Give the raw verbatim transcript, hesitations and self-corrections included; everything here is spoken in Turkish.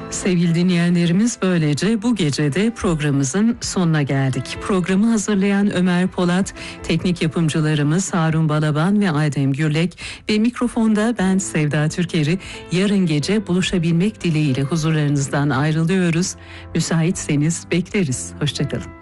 Sevgili dinleyenlerimiz, böylece bu gecede programımızın sonuna geldik. Programı hazırlayan Ömer Polat, teknik yapımcılarımız Harun Balaban ve Aydem Gürlek ve mikrofonda ben Sevda Türker'i yarın gece buluşabilmek dileğiyle huzurlarınızdan ayrılıyoruz. Müsaitseniz bekleriz. Hoşçakalın.